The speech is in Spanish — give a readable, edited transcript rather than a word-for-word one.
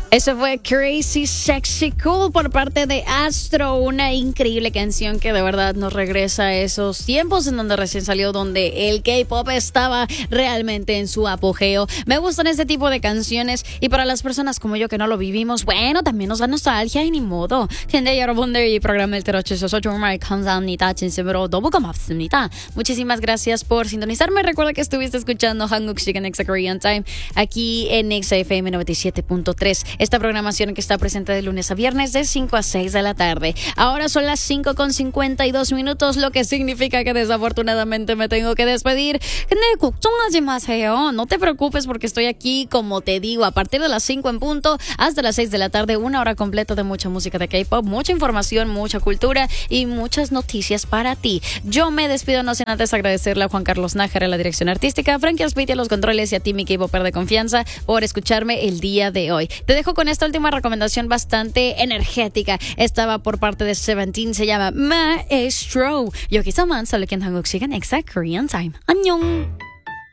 Eso fue Crazy Sexy Cool por parte de Astro, una increíble canción que de verdad nos regresa a esos tiempos en donde recién salió, donde el K-pop estaba realmente en su apogeo. Me gustan este tipo de canciones y para las personas como yo que no lo vivimos, bueno, también nos da nostalgia y ni modo. 근데 여러분들 이 프로그램을 들어주셔서 정말 감사합니다. 진심으로 너무 고맙습니다. Muchísimas gracias por sintonizarme. Recuerda que estuviste escuchando Hanguk Chicken Exa Korean Time aquí en Exa FM 97.3. Esta programación que está presente de lunes a viernes de 5 a 6 de la tarde. Ahora son las 5:52, lo que significa que desafortunadamente me tengo que despedir. 근데 걱정하지 마세요. No te preocupes porque estoy aquí, como te digo, a partir de las 5 en punto hasta las 6 de la tarde, una hora completa de mucha música de K-pop, mucha información, mucha cultura y muchas noticias para ti. Yo me despido no sin antes agradecerle a Juan Carlos Nájera a la dirección artística, a Frankie Aspiti a los controles y a ti, mi K-popper de confianza, por escucharme el día de hoy. Te dejo con esta última recomendación bastante energética. Estaba por parte de Seventeen, se llama Maestro. 여기서만 설레는 한국 시간 엑사 Korean Time. 안녕.